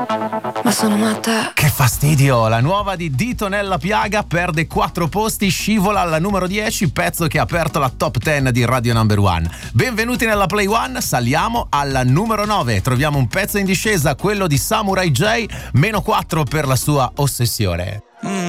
Ma sono matta. Che fastidio, la nuova di Dito Nella Piaga perde 4 posti, scivola alla numero 10, pezzo che ha aperto la top 10 di Radio Number One. Benvenuti nella Play One, saliamo alla numero 9, troviamo un pezzo in discesa, quello di Samurai J, meno 4 per la sua ossessione.